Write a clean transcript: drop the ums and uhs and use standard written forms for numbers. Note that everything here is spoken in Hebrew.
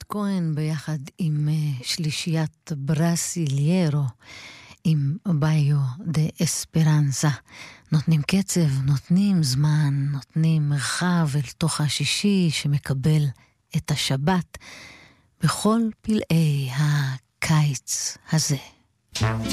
כהן ביחד עם שלישיית ברסיליירו עם ביו דה אספרנסה. נותנים קצב, נותנים זמן, נותנים מרחב אל תוך השישי שמקבל את השבת בכל פלאי הקיץ הזה.